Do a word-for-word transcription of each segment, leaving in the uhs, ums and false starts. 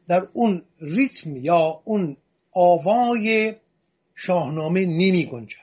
در اون ریتم یا اون آوای شاهنامه نمی گنجد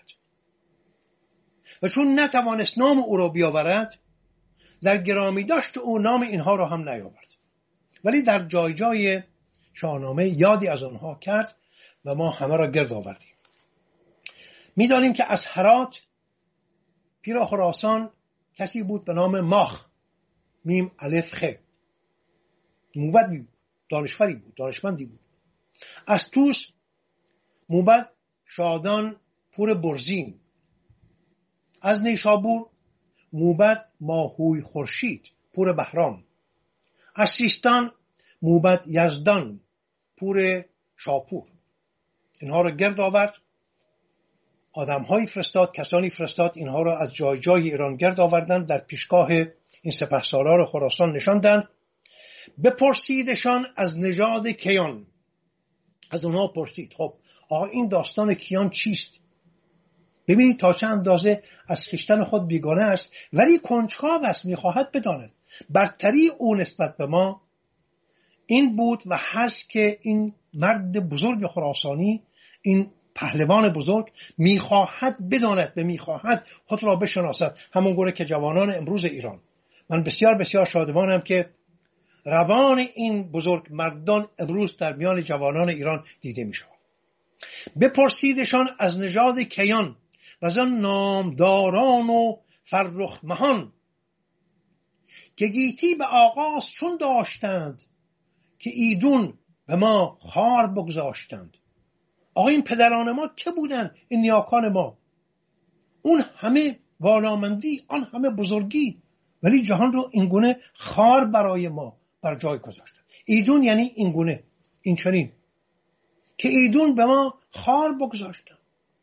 و چون نتوانست نام او را بیاورد، در گرامی داشت او نام اینها را هم نیاورد، ولی در جای جای شاهنامه یادی از آنها کرد و ما همه را گرد آوردیم. می‌دانیم که از هرات پیر خراسان کسی بود به نام ماخ، میم الف خ، موبدی بود، دانشوری بود، دانشمندی بود. از توس موبد شادان پور برزین، از نیشابور موبد ماهوی خورشید پور بهرام، از سیستان موبد یزدان پور شاپور. اینها را گرد آورد، آدم‌هایی فرستاد، کسانی فرستاد، اینها را از جای جای ایران گرد آوردند، در پیشگاه این سپهسالار خراسان نشاندند. بپرسیدشان از نژاد کیان. از اونها پرسید خب آقا این داستان کیان چیست؟ ببینید تا چه اندازه از خویشتن خود بیگانه است، ولی کنجکاو است، میخواهد بداند. برتری او نسبت به ما این بود و هست که این مرد بزرگ خراسانی، این پهلوان بزرگ میخواهد بداند و میخواهد خود را بشناسد، همون گونه که جوانان امروز ایران. من بسیار بسیار شادمانم که روان این بزرگ مردان امروز در میان جوانان ایران دیده می شود. بپرسیدشان از نژاد کیان و از آن نامداران و فرخ مهان، که گیتی به آغاز چون داشتند، که ایدون به ما خار بگذاشتند. آقا این پدران ما که بودن؟ این نیاکان ما، اون همه والامندی، آن همه بزرگی، ولی جهان رو اینگونه خار برای ما بر جای گذاشتن. ایدون یعنی اینگونه، این چنین که ایدون به ما خار بگذاشتن.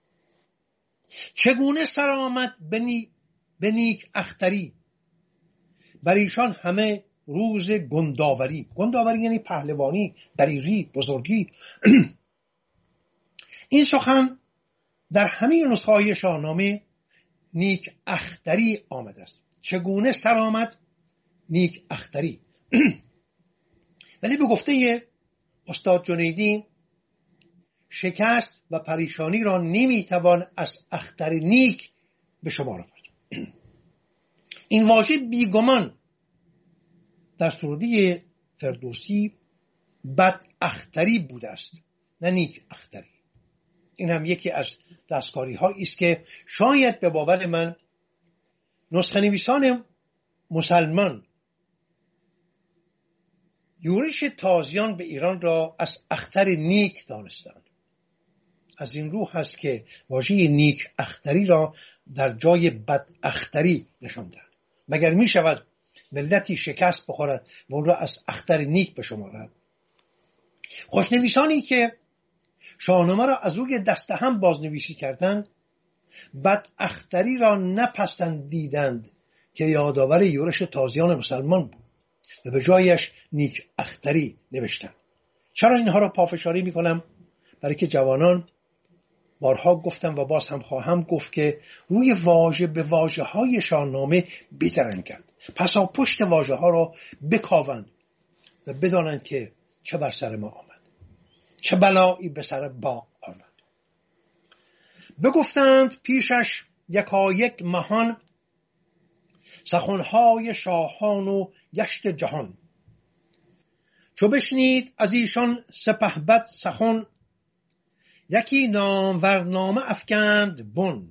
چگونه سرآمد به نیک اختری، بر ایشان همه روز گنداوری. گنداوری یعنی پهلوانی، دلیری، بزرگی. این سخن در همه نسخه‌های شاهنامه نیک اختری آمده است. چگونه سرآمد نیک اختری. ولی به گفته استاد جنیدی شکست و پریشانی را نمیتوان از اختر نیک به شمار آورد. این واژه بیگمان در سروده فردوسی بد اختری بوده است، نه نیک اختری. این هم یکی از دستکاری هایی است که شاید به باور من نسخه نویسان مسلمان یورش تازیان به ایران را از اختر نیک دانستند. از این رو هست که واژه نیک اختری را در جای بد اختری نشاندند. مگر می شود ملتی شکست بخورد و اون را از اختر نیک بشمارد؟ خوشنویسانی که شاهنامه را از روی دست هم بازنویسی کردند، بد اختری را نپسندیدند که یادآور یورش تازیان مسلمان بود و به جایش نیک اختری نوشتند. چرا اینها را پافشاری می کنم؟ برای که جوانان، بارها گفتم و باز هم خواهم گفت، که روی واژه به واژه های شاهنامه بی‌درنگند. پسا پشت واژه ها را بکاوند و بدانند که چه بر سر ما آمد، چه بلایی به سر باغ آمد. بگفتند پیشش یکایک مهان، سخنهای شاهان و گشت جهان. چو بشنید از ایشان سپهبد سخن، یکی نامورنامه افکند بن.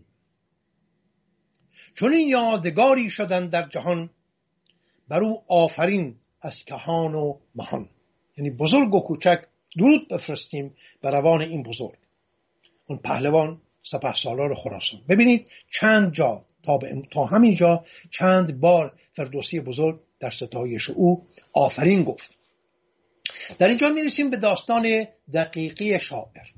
چون این یادگاری شدن در جهان، بر او آفرین از کهان و مهان. یعنی بزرگ و کوچک درود بفرستیم بر روان این بزرگ، اون پهلوان سپهسالار خراسان. ببینید چند جا تا, تا همین جا چند بار فردوسی بزرگ در ستایش او آفرین گفت. در اینجا میرسیم به داستان دقیقی شاعر.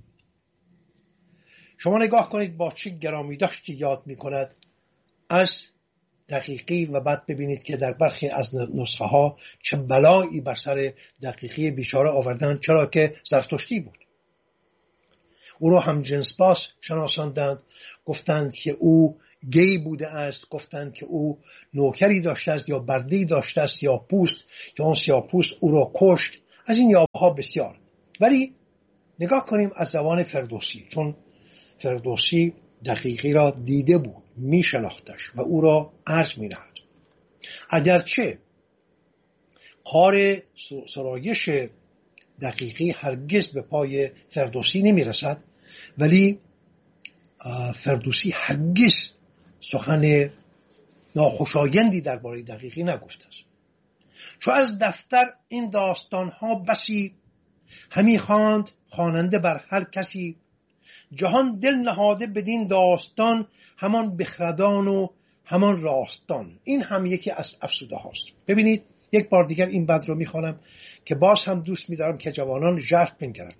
شما نگاه کنید با چه گرامی داشتی یاد میکند از دقیقی و بعد ببینید که در برخی از نسخه ها چه بلایی بر سر دقیقی بیچاره آوردن، چرا که زرتشتی بود. او را هم جنس باز شناساندند، گفتند که او گی بوده است، گفتند که او نوکری داشته است یا برده‌ای داشته است سیاه‌پوست، که اون سیاه‌پوست او را کشت. از این یابه ها بسیار. ولی نگاه کنیم از زبان فردوسی، چون فردوسی دقیقی را دیده بود، می شناختش و او را عرض می نهد. اگرچه کار سرایش دقیقی هرگز به پای فردوسی نمی رسد، ولی فردوسی هرگز سخن ناخوشایندی درباره دقیقی نگفته است. چون از دفتر این داستانها بسی همی خواند خواننده بر هر کسی، جهان دل نهاده بدین داستان، همان بخردان و همان راستان. این هم یکی از افسوده هاست. ببینید یک بار دیگر این بند رو میخوانم که باز هم دوست می‌دارم که جوانان ژرف بگیرن.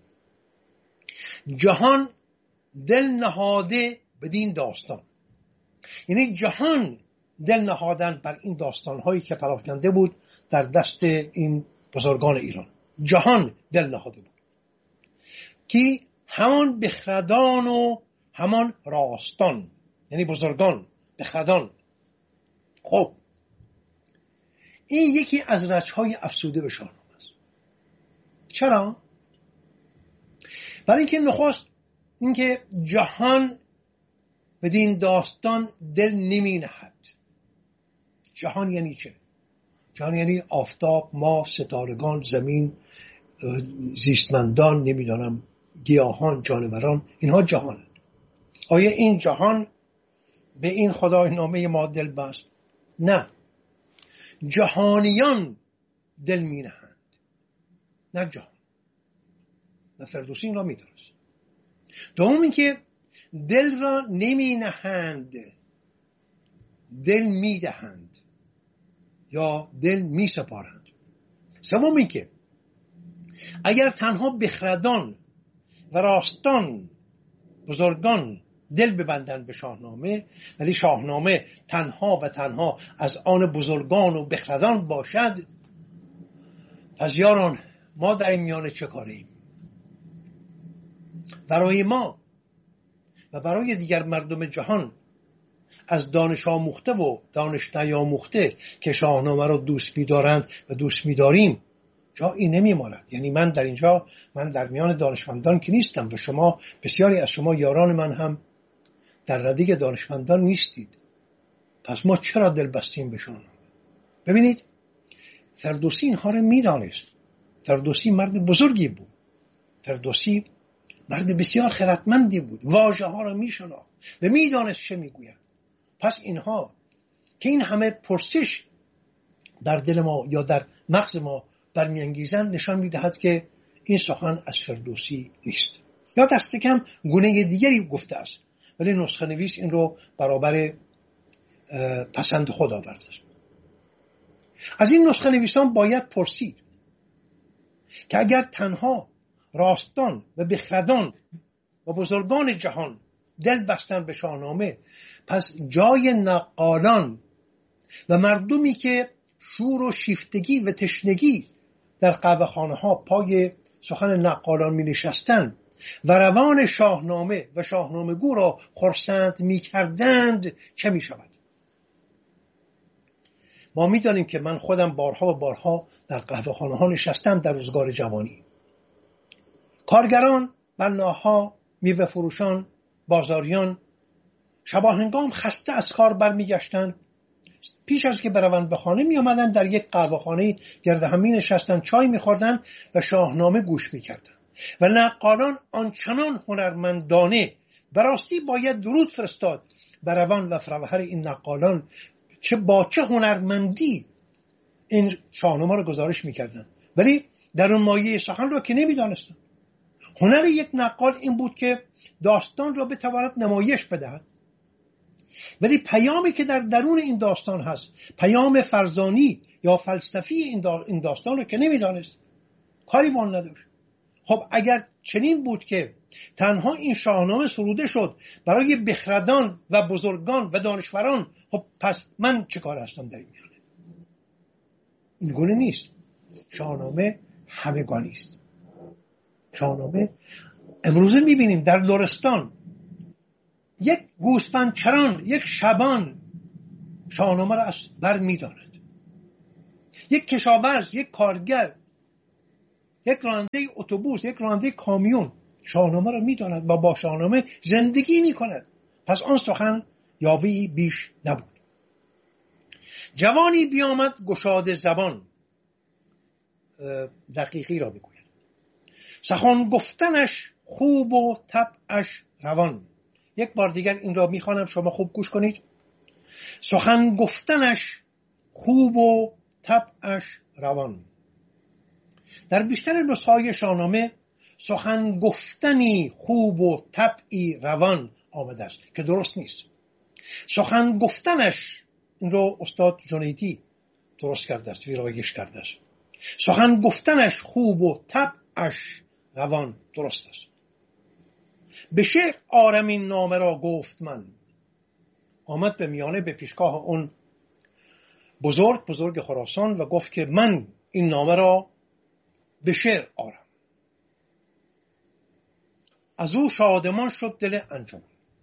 جهان دل نهاده بدین داستان، یعنی جهان دل نهادن بر این داستان‌هایی که پراکنده بود در دست این بزرگان ایران. جهان دل نهاده بود که همان بخردان و همان راستان، یعنی بزرگان بخردان. خب این یکی از رج‌های افسوده به شاهنامه است. چرا؟ برای اینکه نخست اینکه جهان بدین داستان دل نمی نهد. جهان یعنی چه؟ جهان یعنی آفتاب، ماه، ستارگان، زمین، زیستمندان، نمیدانم گیاهان، جانوران، اینها جهان. آیا این جهان به این خدای نامه ما دل بست؟ نه، جهانیان دل می نهند، نه جهان. و فردوسی این را می دانست. دوم این که دل را نمی نهند، دل می دهند یا دل می سپارند. سوم این که اگر تنها بخردان و راستان بزرگان دل ببندند به شاهنامه، ولی شاهنامه تنها و تنها از آن بزرگان و بخردان باشد، پس یاران ما در این میانه چه کاریم؟ برای ما و برای دیگر مردم جهان از دانش آموخته و دانش نیاموخته که شاهنامه را دوست می‌دارند و دوست می‌داریم جایی نمی‌ماند. یعنی من در اینجا، من در میان دانشمندان که نیستم و شما بسیاری از شما یاران من هم در رده دانشمندان نیستید، پس ما چرا دل بستیم به شاهنامه؟ ببینید فردوسی اینها رو می‌دانست. فردوسی مرد بزرگی بود. فردوسی مرد بسیار خردمندی بود. واژه ها را می‌شناخت و می‌دانست چه می‌گوید. پس اینها که این همه پرسش در دل ما یا در مغز ما برمیانگیزند نشان می‌دهد که این سخن از فردوسی نیست، یا دست کم گونه دیگری گفته است، ولی نسخه نویس این رو برابر پسند خود آورده است. از این نسخه نویسان باید پرسید که اگر تنها راستان و بخردان و بزرگان جهان دل بستن به شاهنامه، پس جای نقالان و مردمی که شور و شیفتگی و تشنگی در قهوه‌خانه ها پای سخن نقالان می نشستند و روان شاهنامه و شاهنامه گو را خرسند می کردند چه می شود؟ ما می دانیم که من خودم بارها و بارها در قهوه‌خانه ها نشستم در روزگار جوانی. کارگران، بناها، میوه فروشان، بازاریان شباهنگام خسته از کار برمیگشتند. پیش از که بروند به خانه می آمدند در یک قهوه‌خانه گرد هم می نشستند، چای می خوردند و شاهنامه گوش می کردند. و نقالان آنچنان هنرمندانه، براستی باید درود فرستاد بر روان و فروهر این نقالان، چه با چه هنرمندی این شاهنامه رو گزارش می کردند، ولی در اون مایه سخن را که نمی دانستند. هنر یک نقال این بود که داستان را بتواند نمایش بدهد، ولی پیامی که در درون این داستان هست، پیام فرزانی یا فلسفی این داستان رو که نمیدانست، کاری با آن نداشت. خب اگر چنین بود که تنها این شاهنامه سروده شد برای بخردان و بزرگان و دانشوران، خب پس من چه کار هستم در این میانه؟ این گونه نیست. شاهنامه همگانی است. شاهنامه امروزه میبینیم در لرستان یک گوسفند چران، یک شبان شاهنامه را از بر می‌دارد. یک کشاورز، یک کارگر، یک راننده اتوبوس، یک راننده کامیون شاهنامه را میداند و با شاهنامه زندگی میکند. پس آن سخن یاوه‌ای بیش نبود. جوانی بیامد گشاده زبان، دقیقی را بگوید. سخن گفتنش خوب و طبعش روان. یک بار دیگر این را میخوانم، شما خوب گوش کنید. سخن گفتنش خوب و طبعش روان. در بیشتر نسخه‌های شاهنامه سخن گفتنی خوب و طبعی روان آمده است که درست نیست. سخن گفتنش، این رو استاد جنیدی درست کرده است، ویرایش کرده است. سخن گفتنش خوب و طبعش روان درست است. به شعر آرم این نامه را گفت من. آمد به میانه، به پیشگاه اون بزرگ بزرگ خراسان و گفت که من این نامه را به شعر آرم. از او شادمان شد دل انجمن.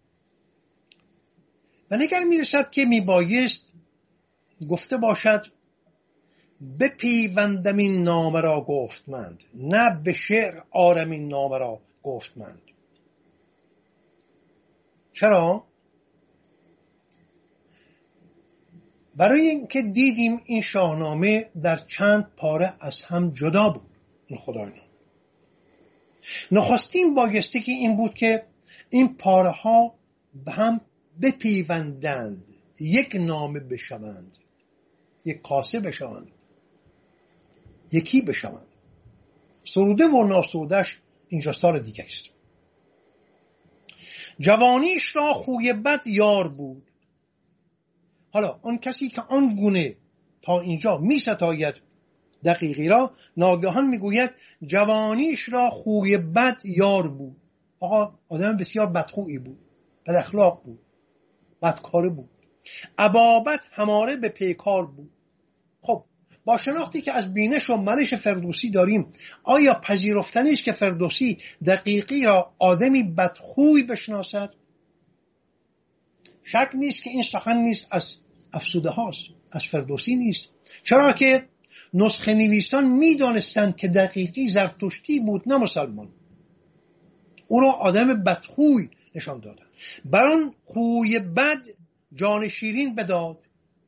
و نگر میرسد که میبایست گفته باشد بپیوندم این نامه را گفتمند، نه به شعر آرم این نامه را گفتمند. چرا؟ برای اینکه دیدیم این شاهنامه در چند پاره از هم جدا بود. این خدایان نخستین بایستی که این بود که این پاره ها به هم بپیوندند، یک نامه بشوند، یک کاسه بشوند، یکی بشوند. سروده و ناسرودش اینجا سال دیگه است. جوانیش را خوی بد یار بود. حالا آن کسی که آن گونه تا اینجا می ستاید دقیقی را، ناگهان میگوید جوانیش را خوی بد یار بود. آقا آدم بسیار بدخویی بود، بد اخلاق بود، بدکاره بود. ابابت هماره به پیکار بود. خب با شناختی که از بینش و منش فردوسی داریم، آیا پذیرفتنی است که فردوسی دقیقی را آدمی بدخوی بشناسد؟ شک نیست که این سخن نیست از افسوده هاست، از فردوسی نیست. چرا که نسخه نویسان می دانستند که دقیقی زرتشتی بود نه مسلمان. او را آدم بدخوی نشان دادن. بران خوی بد جان شیرین بداد.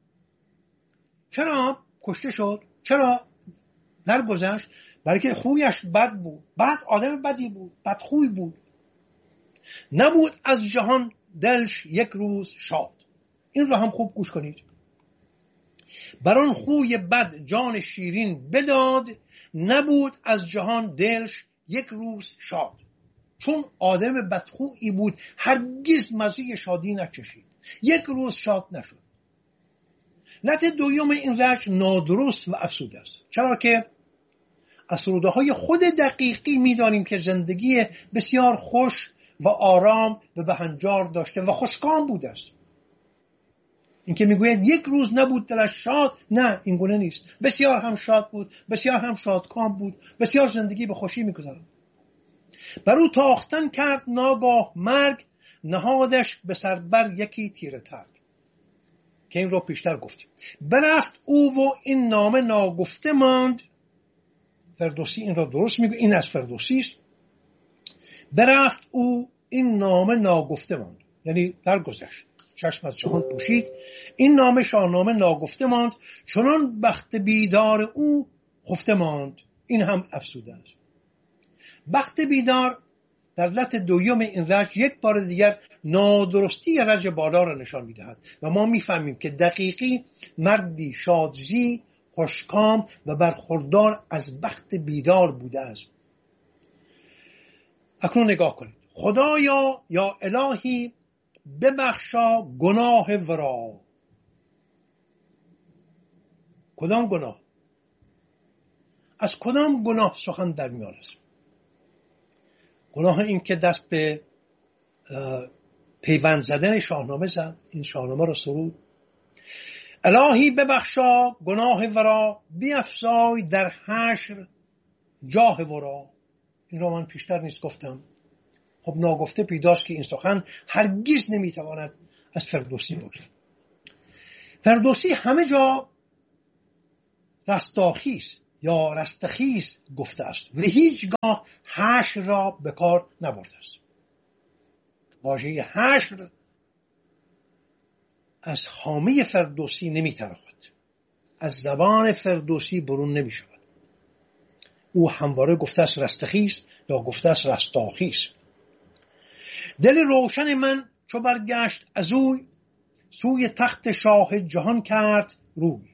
چرا کشته شد؟ چرا درگذشت؟ برای که خویش بد بود. بعد آدم بدی بود، بدخوی بود. نبود از جهان دلش یک روز شاد. این را هم خوب گوش کنید. بران خوی بد جان شیرین بداد، نبود از جهان دلش یک روز شاد. چون آدم بدخویی بود، هرگز مزه شادی نچشید، یک روز شاد نشد. علت دوم این رجع نادرست و افسوده است. چرا که از سروده های خود دقیقی میدانیم که زندگی بسیار خوش و آرام و بهنجار داشته و خوشکام بوده است. این که میگوید یک روز نبود دلش شاد، نه، این گونه نیست. بسیار هم شاد بود، بسیار هم شادکام بود، بسیار زندگی به خوشی میگذرد. بر او تاختن کرد ناگاه مرگ، نهادش به سر بر یکی تیره ترگ. که این رو پیشتر گفتیم. برفت او و این نامه ناگفته ماند. فردوسی این را درست میگه، این از فردوسی است. برفت او این نامه ناگفته ماند، یعنی درگذشت، چشم از جهان پوشید. این نامه شاهنامه ناگفته ماند، چنان بخت بیدار او خفته ماند. این هم افسوده است. بخت بیدار در علت دوم این رجع یک بار دیگر نادرستی رجع بالا را نشان میدهد و ما میفهمیم که دقیقی مردی شادزی، خوشکام و برخوردار از بخت بیدار بوده است. اکنون نگاه کنید. خدایا یا الهی ببخشا گناه ورا. کدام گناه؟ از کدام گناه سخن در میان است؟ گناه این که دست به پیوند زدن شاهنامه زد، این شاهنامه را سرود. الهی ببخشا گناه ورا، بیفزای در حشر جاه ورا. این را من پیشتر نیست گفتم. خب ناگفته پیداست که این سخن هرگز نمیتواند از فردوسی باشد. فردوسی همه جا رستاخی است. یا رستخیز گفته است و هیچگاه حشر را به کار نبرده است. واژه حشر از حامه فردوسی نمی‌تراود، از زبان فردوسی برون نمی شود. او همواره گفته است رستخیز یا گفته است رستاخیز. دل روشن من چو برگشت از اوی، سوی تخت شاه جهان کرد روی.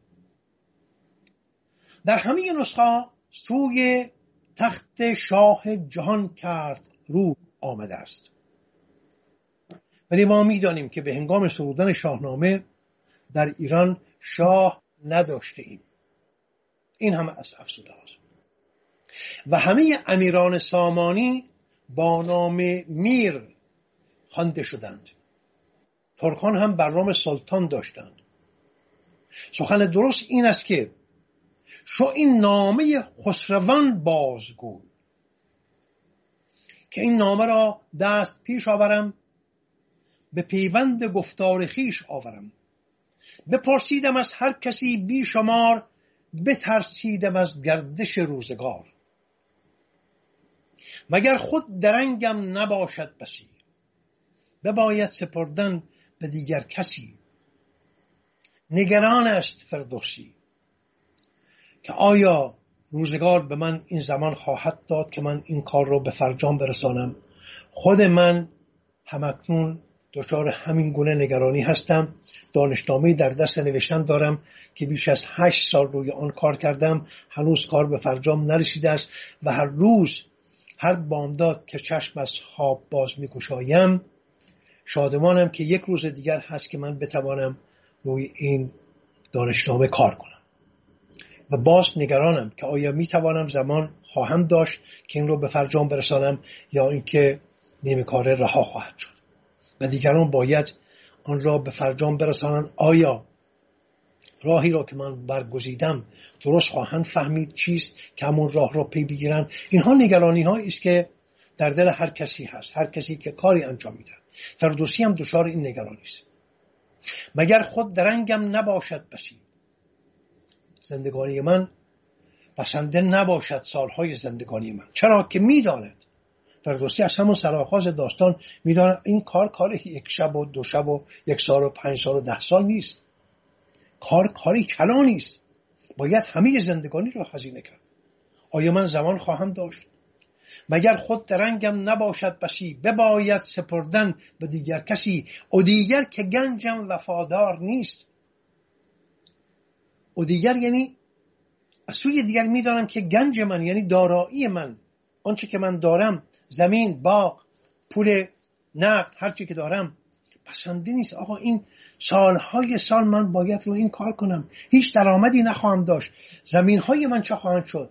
در همه نسخه سوی تخت شاه جهان کرد روی آمده است، ولی ما می‌دانیم که به هنگام سرودن شاهنامه در ایران شاه نداشته ایم. این همه از افسوده است. و همه امیران سامانی با نام میر خوانده شدند. ترکان هم برنامه سلطان داشتند. سخن درست این است که شو این نامه خسروان بازگوی، که این نامه را دست پیش آورم، به پیوند گفتار خیش آورم. بپرسیدم از هر کسی بی شمار، بترسیدم از گردش روزگار. مگر خود درنگم نباشد بسی، بباید سپردن به دیگر کسی. نگران است فردوسی که آیا روزگار به من این زمان خواهد داد که من این کار رو به فرجام برسانم. خود من همکنون دچار همین گونه نگرانی هستم. دانشنامه‌ای در دست نوشتن دارم که بیش از هشت سال روی آن کار کردم، هنوز کار به فرجام نرسیده است و هر روز هر بامداد که چشم از خواب باز می‌گشایم شادمانم که یک روز دیگر هست که من بتوانم روی این دانشنامه کار کنم. و باز نگرانم که آیا میتوانم زمان خواهم داشت که این رو به فرجام برسانم یا اینکه نیمه کاره رها خواهد شد و دیگران باید آن را به فرجام برسانند. آیا راهی را که من برگزیدم درست خواهند فهمید چیست که همون راه را پی بگیرن؟ اینها نگرانی هایی است که در دل هر کسی هست، هر کسی که کاری انجام میده. فردوسی هم دچار این نگرانی است. مگر خود درنگم نباشد بسی، زندگانی من بسنده نباشد سالهای زندگانی من. چرا که میداند فردوسی از همون سرآغاز داستان میداند این کار کار یک شب و دو شب و یک سال و پنج سال و ده سال نیست. کار کاری کلا نیست. باید همه زندگانی را هزینه کرد. آیا من زمان خواهم داشت؟ مگر خود درنگم نباشد بسی، بباید سپردن به دیگر کسی. او دیگر که گنجم وفادار نیست. او دیگر یعنی از سوی دیگر میدانم که گنج من یعنی دارایی من، آنچه که من دارم، زمین، باغ، پول نقد، هر چی که دارم پسنده نیست. آقا این سالهای سال من باید رو این کار کنم، هیچ درآمدی نخواهم داشت. زمینهای من چه خواهند شد؟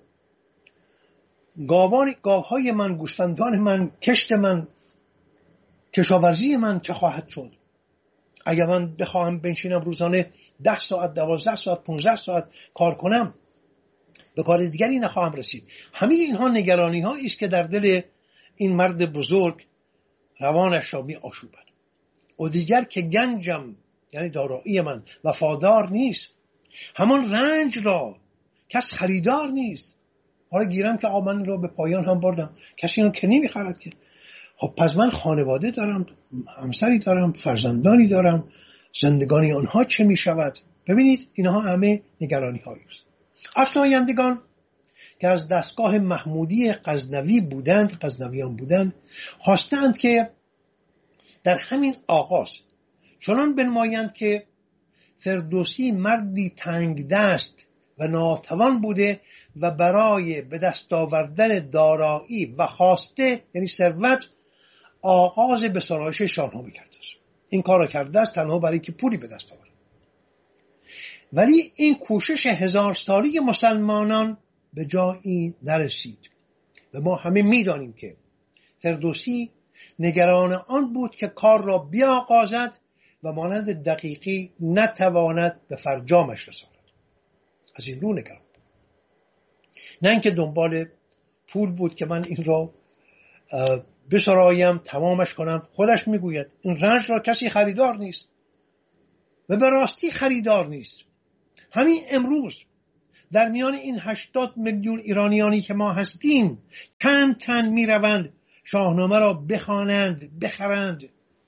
گاوان گاوهای من، گوسفندان من، کشت من، کشاورزی من چه خواهد شد؟ اگر من بخواهم بنشینم روزانه ده ساعت، دوازده ساعت، پونزده ساعت کار کنم، به کار دیگری نخواهم رسید. همه اینها نگرانی هایی است که در دل این مرد بزرگ روانش را می آشوبد. و دیگر که گنجم یعنی دارایی من وفادار نیست، همان رنج را کس خریدار نیست. حالا گیرم که آقا من را به پایان هم بردم، کسی اینو که نمی خرد که. خب پس من خانواده دارم، همسری دارم، فرزندانی دارم، زندگانی آنها چه می شود؟ ببینید اینها همه نگرانی هایی است. افزایندگان که از دستگاه محمودی غزنوی بودند، غزنویان بودند، خواستند که در همین آغاز چنان بنمایند که فردوسی مردی تنگ دست و ناتوان بوده و برای به دست آوردن دارایی و خواسته یعنی ثروت آغاز به سرایش شاهنامه کرده است. این کار را کرده است تنها برای که پولی به دست آورد. ولی این کوشش هزار سالی مسلمانان به جایی نرسید و ما همه می‌دانیم که فردوسی نگران آن بود که کار را بیاغازد و مانند دقیقی نتواند به فرجامش رساند. از این رو نگران بود. نه اینکه دنبال پول بود که من این را بسرایم تمامش کنم. خودش میگوید این رنج را کسی خریدار نیست و به راستی خریدار نیست. همین امروز در میان این هشتاد میلیون ایرانیانی که ما هستیم چند تن میروند شاهنامه را بخوانند، بخرند؟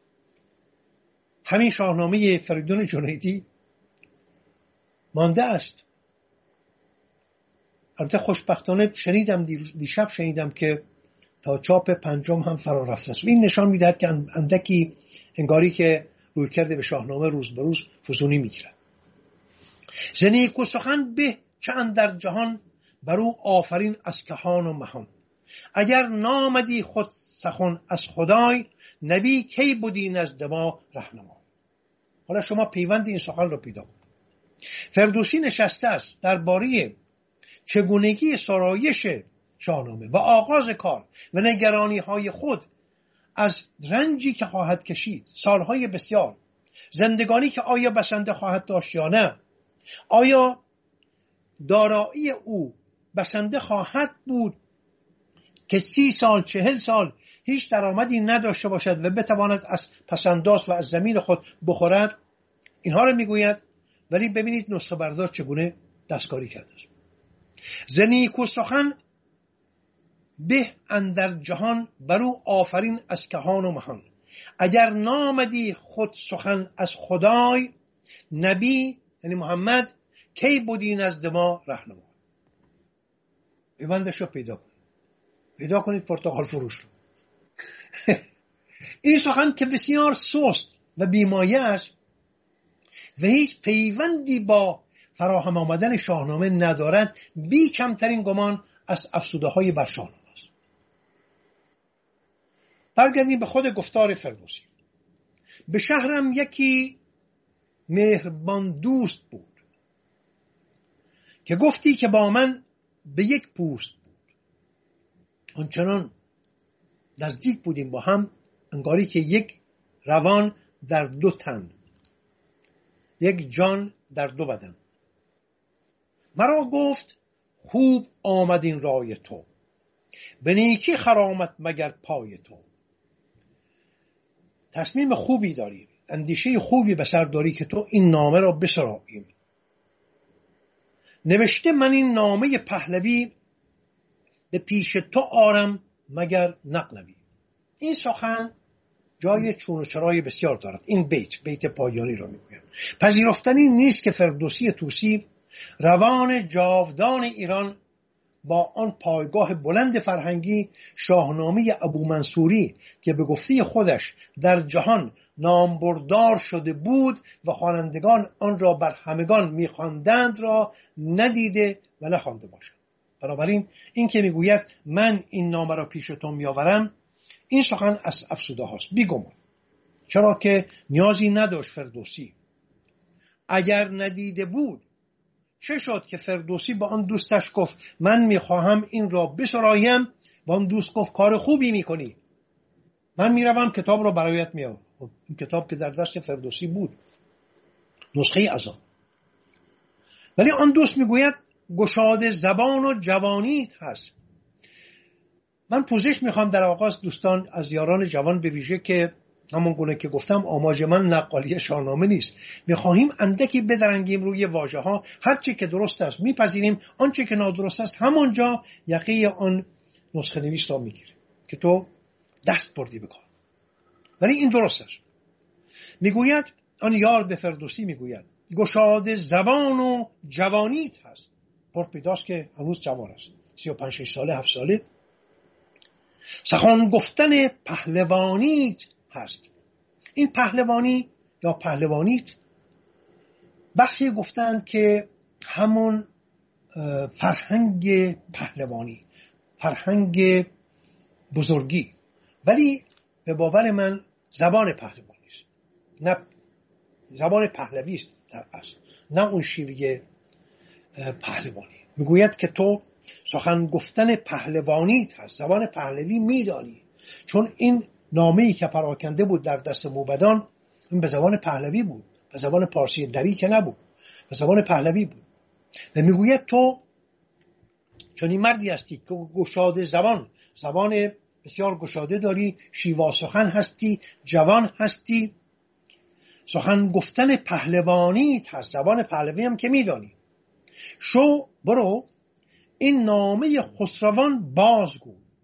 همین شاهنامه فریدون جنیدی مانده است. البته خوشبختانه شنیدم دیشب شنیدم که تا چاپ پنجم هم فرا رفته است. این نشان میدهد که اندکی انگاری که روی کرده به شاهنامه روز به روز فزونی میگیرد. ز نیک و سخن به چه اندر جهان، برو آفرین از کهان و مهان. اگر نامدی خود سخن از خدای، نبی کی بودی نزد ما رهنما. حالا شما پیوند این سخن رو پیدا کنید. فردوسی نشسته است درباره چگونگی سرایش شاهنامه و آغاز کار و نگرانی های خود از رنجی که خواهد کشید، سالهای بسیار، زندگانی که آیا بسنده خواهد داشت یا نه، آیا دارایی او بسنده خواهد بود که سی سال چهل سال هیچ درآمدی نداشته باشد و بتواند از پسنداز و از زمین خود بخورد. اینها رو میگوید، ولی ببینید نسخه بردار چگونه دستکاری کرده است. ز نیک و سخن به اندر جهان، برو آفرین از کهان و مهان. اگر نامدی خود سخن از خدای، نبی یعنی محمد کی بودی نزد ما رهنما. پیوندش رو پیدا کنید، پیدا کنید پرتقال فروش رو. این سخن که بسیار سست و بیمایه است و هیچ پیوندی با فراهم آمدن شاهنامه ندارد، بی کمترین گمان از افسوده های بر شاهنامه است. برگردیم به خود گفتار فردوسی. به شهرم یکی مهربان دوست بود، که گفتی که با من به یک پوست بود. آنچنان نزدیک بودیم با هم، انگاری که یک روان در دو تن، یک جان در دو بدن. مرا گفت خوب آمد این رای تو، به نیکی خرامت مگر پای تو. تصمیم خوبی داری، اندیشه خوبی به سر داری که تو این نامه را بسراییم. نوشته من این نامه پهلوی، به پیش تو آرم مگر نقلوی. این سخن جای چون و چرای بسیار دارد. این بیت بیت پایانی را میگویم. پذیرفتنی نیست که فردوسی طوسی، روان جاودان ایران، با آن پایگاه بلند فرهنگی، شاهنامه ابو منصوری که به گفته خودش در جهان نامبردار شده بود و خوانندگان آن را بر همگان می‌خواندند را ندیده و نخوانده باشد. بنابراین این که میگوید من این نامه را پیش تو میآورم، این سخن از افسوده هاست بیگمان. چرا که نیازی نداشت فردوسی. اگر ندیده بود چه شد که فردوسی با آن دوستش گفت من میخواهم این را بسرایم و آن دوست گفت کار خوبی میکنی، من میروم کتاب را برایت میارم. این کتاب که در دست فردوسی بود، نسخه از آن. ولی آن دوست میگوید گشاده زبان و جوانیت هست. من پوزش میخوام در آغاز دوستان از یاران جوان به ویژه که همون گونه که گفتم آماج من نقالی شاهنامه نیست، میخواهیم اندکی بدرنگیم روی واژه ها. هرچی که درست است میپذیریم، آنچه که نادرست است همانجا یقه آن نسخه نویس را میگیریم که تو دست بردی بکن. ولی این درست است. میگوید آن یار به فردوسی میگوید گشاده زبان و جوانیت هست. پرپیداست که هنوز جوان است، سی و پنج شش ساله هفت ساله. سخن گفتن پهلوانیت هست. این پهلوانی یا پهلوانیت بخشی گفتند که همون فرهنگ پهلوانی، فرهنگ بزرگی، ولی به باور من زبان پهلوانی است، نه زبان پهلوی است در اصل، نه اون شیوه پهلوانی. میگوید که تو سخن گفتن پهلوانیت هست، زبان پهلوی میدانی، چون این نامه‌ای که پراکنده بود در دست موبدان این به زبان پهلوی بود، به زبان پارسی دری که نبود، به زبان پهلوی بود. و میگوید تو چون این مردی هستی که گشاده زبان، زبان بسیار گشاده داری، شیوا سخن هستی، جوان هستی، سخن گفتن پهلوانیت هست، زبان پهلوی هم که میدانی. شو برو این نامه خسروان بازگو،